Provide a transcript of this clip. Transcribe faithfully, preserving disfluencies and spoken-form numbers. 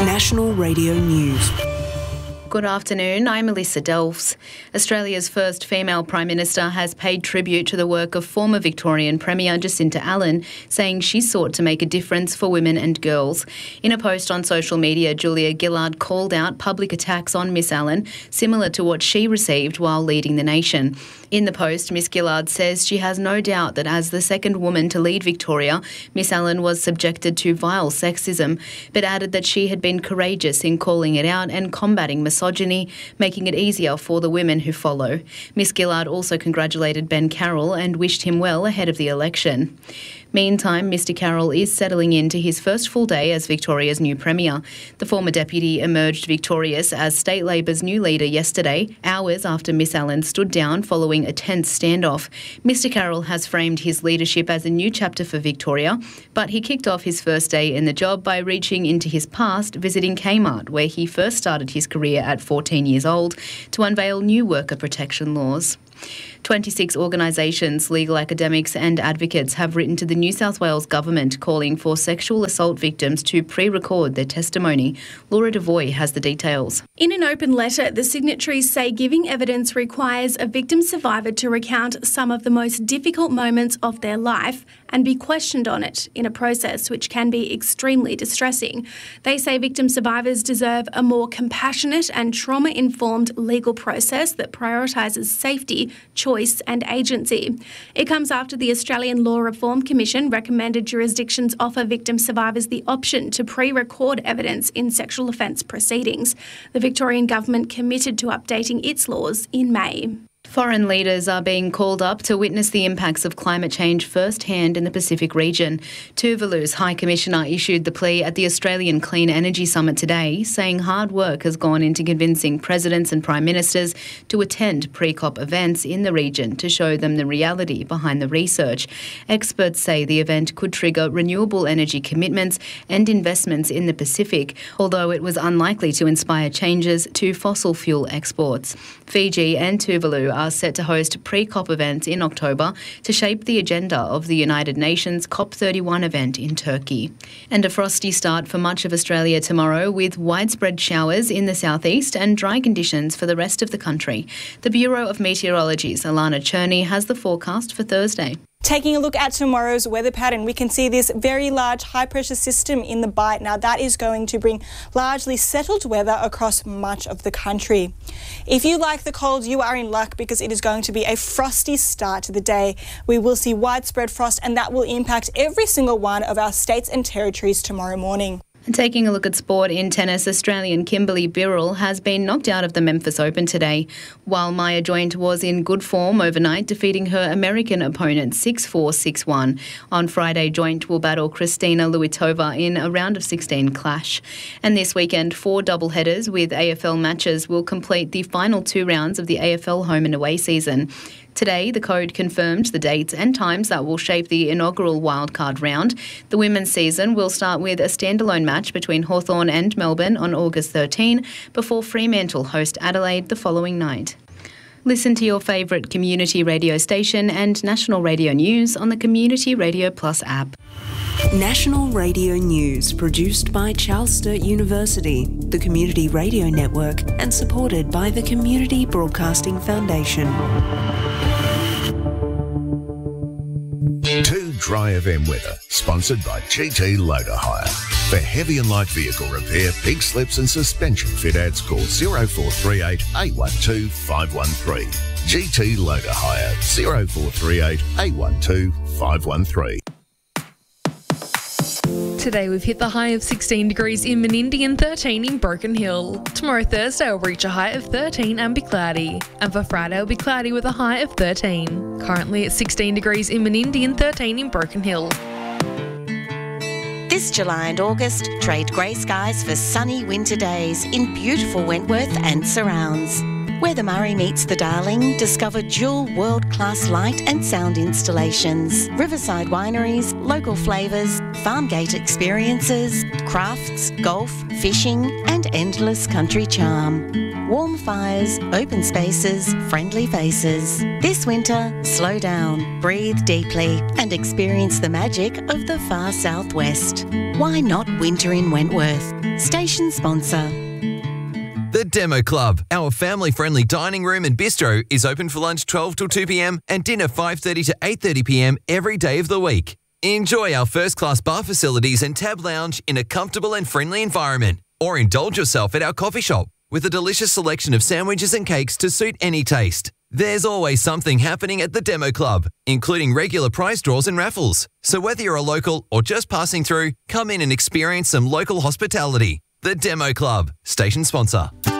National Radio News. Good afternoon, I'm Melissa Delfs. Australia's first female Prime Minister has paid tribute to the work of former Victorian Premier Jacinta Allen, saying she sought to make a difference for women and girls. In a post on social media, Julia Gillard called out public attacks on Miss Allen, similar to what she received while leading the nation. In the post, Miss Gillard says she has no doubt that as the second woman to lead Victoria, Miss Allen was subjected to vile sexism, but added that she had been courageous in calling it out and combating misogyny, making it easier for the women who follow. Miss Gillard also congratulated Ben Carroll and wished him well ahead of the election. Meantime, Mr Carroll is settling into his first full day as Victoria's new Premier. The former deputy emerged victorious as State Labor's new leader yesterday, hours after Miss Allen stood down following a tense standoff. Mr Carroll has framed his leadership as a new chapter for Victoria, but he kicked off his first day in the job by reaching into his past, visiting Kmart, where he first started his career at fourteen years old, to unveil new worker protection laws. twenty-six organisations, legal academics and advocates have written to the New South Wales Government calling for sexual assault victims to pre-record their testimony. Laura Devoy has the details. In an open letter, the signatories say giving evidence requires a victim survivor to recount some of the most difficult moments of their life and be questioned on it in a process which can be extremely distressing. They say victim survivors deserve a more compassionate and trauma-informed legal process that prioritises safety, choice and agency. It comes after the Australian Law Reform Commission recommended jurisdictions offer victim survivors the option to pre-record evidence in sexual offence proceedings. The Victorian Government committed to updating its laws in May. Foreign leaders are being called up to witness the impacts of climate change firsthand in the Pacific region. Tuvalu's High Commissioner issued the plea at the Australian Clean Energy Summit today, saying hard work has gone into convincing presidents and prime ministers to attend pre-COP events in the region to show them the reality behind the research. Experts say the event could trigger renewable energy commitments and investments in the Pacific, although it was unlikely to inspire changes to fossil fuel exports. Fiji and Tuvalu are set to host pre-COP events in October to shape the agenda of the United Nations COP thirty-one event in Turkey. And a frosty start for much of Australia tomorrow, with widespread showers in the southeast and dry conditions for the rest of the country. The Bureau of Meteorology's Alana Cherney has the forecast for Thursday. Taking a look at tomorrow's weather pattern, we can see this very large high-pressure system in the Bight. Now, that is going to bring largely settled weather across much of the country. If you like the cold, you are in luck because it is going to be a frosty start to the day. We will see widespread frost, and that will impact every single one of our states and territories tomorrow morning. And taking a look at sport in tennis, Australian Kimberly Birrell has been knocked out of the Memphis Open today, while Maya Joint was in good form overnight, defeating her American opponent six four, six one. On Friday, Joint will battle Kristina Luitova in a round of sixteen clash. And this weekend, four doubleheaders with A F L matches will complete the final two rounds of the A F L home and away season. Today, the Code confirmed the dates and times that will shape the inaugural wildcard round. The women's season will start with a standalone match between Hawthorn and Melbourne on August thirteenth, before Fremantle host Adelaide the following night. Listen to your favourite community radio station and national radio news on the Community Radio Plus app. National Radio News, produced by Charles Sturt University, the Community Radio Network, and supported by the Community Broadcasting Foundation. Two Dry F M weather, sponsored by G T Loader Hire. For heavy and light vehicle repair, pig slips and suspension fit outs, call zero four three eight, eight one two, five one three. G T Loader Hire, zero four three eight, eight one two, five one three. Today we've hit the high of sixteen degrees in Menindee and thirteen in Broken Hill. Tomorrow Thursday will reach a high of thirteen and be cloudy. And for Friday will be cloudy with a high of thirteen. Currently at sixteen degrees in Menindee and thirteen in Broken Hill. This July and August, trade grey skies for sunny winter days in beautiful Wentworth and surrounds. Where the Murray meets the Darling, discover dual world-class light and sound installations, riverside wineries, local flavours, farmgate experiences, crafts, golf, fishing and endless country charm. Warm fires, open spaces, friendly faces. This winter, slow down, breathe deeply and experience the magic of the far southwest. Why not winter in Wentworth? Station sponsor. The Demo Club, our family-friendly dining room and bistro, is open for lunch twelve till two p m and dinner five thirty to eight thirty p m every day of the week. Enjoy our first-class bar facilities and tab lounge in a comfortable and friendly environment, or indulge yourself at our coffee shop with a delicious selection of sandwiches and cakes to suit any taste. There's always something happening at the Demo Club, including regular prize draws and raffles. So whether you're a local or just passing through, come in and experience some local hospitality. The Demo Club, station sponsor.